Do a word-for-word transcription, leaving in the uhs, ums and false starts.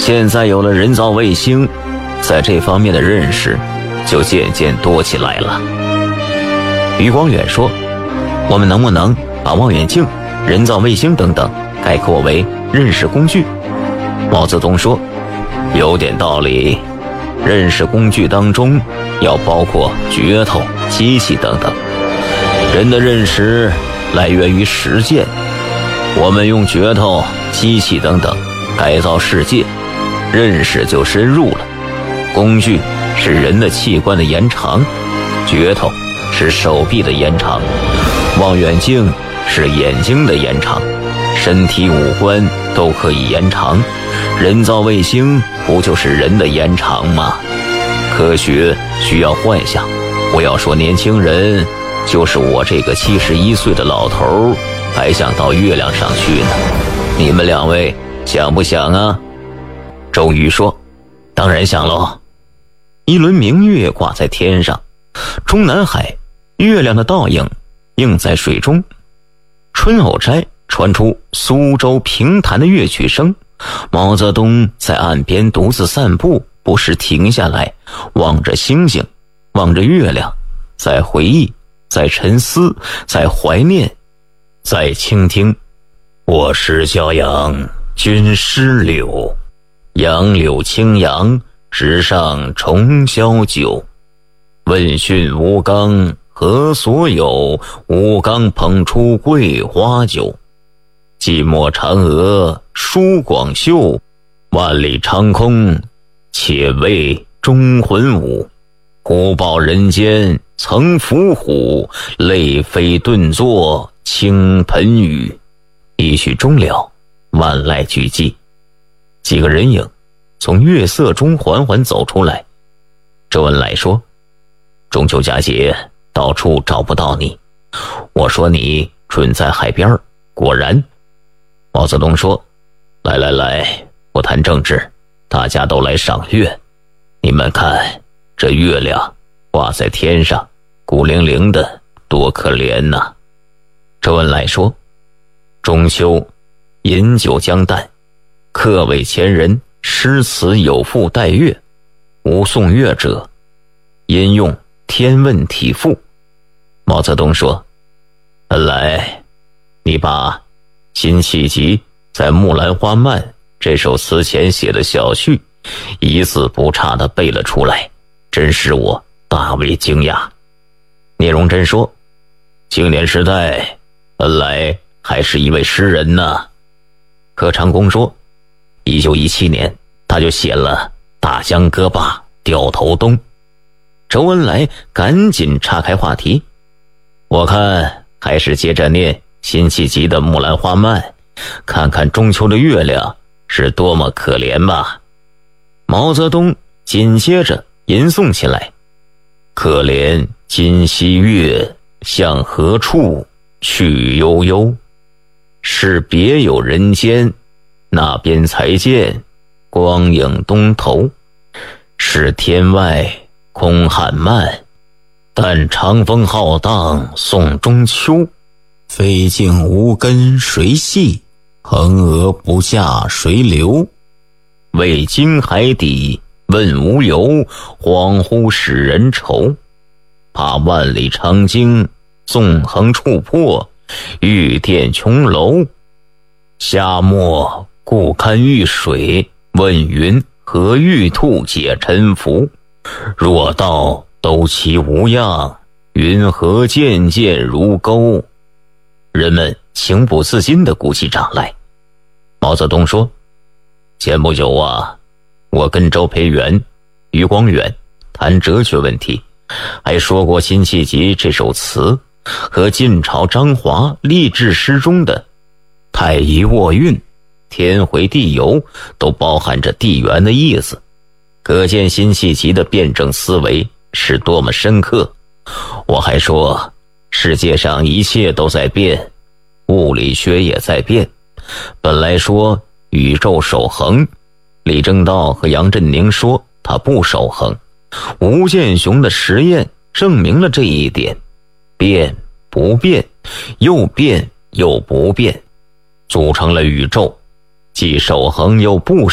现在有了人造卫星，在这方面的认识就渐渐多起来了。余光远说，我们能不能把望远镜、人造卫星等等概括为认识工具？毛泽东说，有点道理，认识工具当中要包括镢头、机器等等。人的认识来源于实践，我们用镢头、机器等等改造世界，认识就深入了。工具是人的器官的延长，镢头是手臂的延长，望远镜是眼睛的延长，身体五官都可以延长，人造卫星不就是人的延长吗？科学需要幻想，不要说年轻人，就是我这个七十一岁的老头还想到月亮上去呢。你们两位想不想啊？周瑜说，当然想喽。一轮明月挂在天上，中南海月亮的倒影映在水中。春藕斋传出苏州评弹的乐曲声，毛泽东在岸边独自散步，不时停下来，望着星星，望着月亮，在回忆，在沉思，在怀念，在倾听。我是骄阳，君师柳，杨柳青杨，直上重霄九。问讯吴刚何所有？吴刚捧出桂花酒。寂寞嫦娥舒广袖，万里长空且为忠魂舞。虎豹人间曾伏虎，泪飞顿作倾盆雨。一曲终了，万籁俱寂。几个人影从月色中缓缓走出来。周恩来说，中秋佳节到处找不到你，我说你准在海边，果然。毛泽东说，来来来，不谈政治，大家都来赏月。你们看这月亮挂在天上，孤零零的，多可怜呐。周恩来说，中秋饮酒将淡，客为前人，诗词有赋待月，无颂乐者，因用天问体赋。毛泽东说，恩来，你把辛弃疾在《木兰花漫》这首词前写的小序一字不差地背了出来，真使我大为惊讶。聂荣臻说，青年时代恩来还是一位诗人呢。柯长公说，一九一七年他就写了大江歌罢掉头东。周恩来赶紧岔开话题，我看还是接着念辛弃疾的《木兰花漫》，看看中秋的月亮是多么可怜吧。毛泽东紧接着吟诵起来，可怜今夕月，向何处去悠悠？是别有人间，那边才见光影东头。是天外空汉漫，但长风浩荡送中秋。飞镜无根谁系，横额不下谁留？为今海底问无由，恍惚使人愁。怕万里长鲸纵横触破，玉殿琼楼。夏末故堪遇水，问云何玉兔解沉浮？若道都其无恙，云何渐渐如钩？人们情不自禁地鼓起掌来。毛泽东说，前不久啊，我跟周培源、余光远谈哲学问题，还说过辛弃疾这首词和晋朝张华励志诗中的太乙卧运、天回地游都包含着地缘的意思，可见辛弃疾的辩证思维是多么深刻。我还说，世界上一切都在变，物理学也在变。本来说宇宙守恒，李政道和杨振宁说它不守恒。吴健雄的实验证明了这一点，变不变，又变又不变，组成了宇宙，既守恒又不